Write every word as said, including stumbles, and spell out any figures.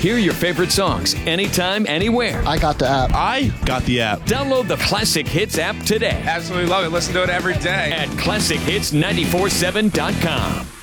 Hear your favorite songs anytime, anywhere. I got the app. I got the app. Download the Classic Hits app today Absolutely love it. Listen to it every day at classic hits nine four seven dot com.